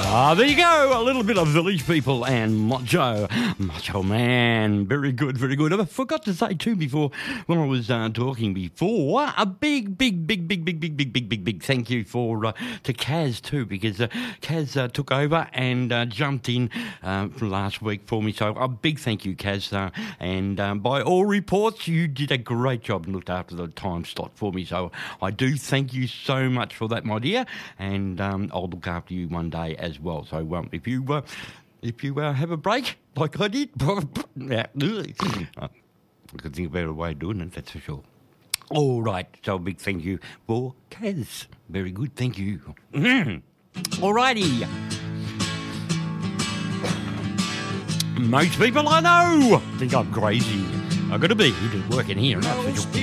There you go. A little bit of Village People and Macho Man. Very good, very good. I forgot to say too before when I was talking before, a big thank you to Kaz too, because Kaz took over and jumped in from last week for me. So a big thank you, Kaz. And by all reports, you did a great job and looked after the time slot for me. So I do thank you so much for that, my dear. And I'll look after you one day as well. So if you have a break like I did, I could think of a better way of doing it, that's for sure. All right, so a big thank you for Kaz. Very good, thank you. All righty. Most people I know think I'm crazy. I've got to be working here, that's for sure.